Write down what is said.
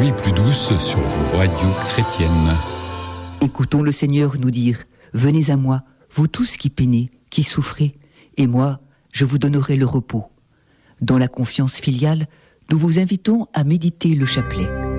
nuit plus douce sur vos radios chrétiennes. Écoutons le Seigneur nous dire « Venez à moi, vous tous qui peinez, qui souffrez, et moi, je vous donnerai le repos. » Dans la confiance filiale, nous vous invitons à méditer le chapelet.